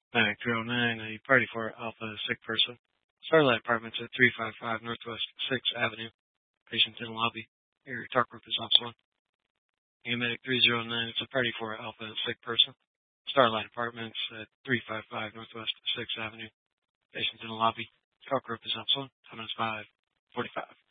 Mac 309, a party for Alpha sick person. Starlight Apartments at 355 Northwest 6th Avenue. Patient in lobby. Your talk group is off 1. Medic 309, it's a party for Alpha sick person. Starlight Apartments at 355 Northwest 6th Avenue. Patient in the lobby. Talk group is off 1. Time is 5:45.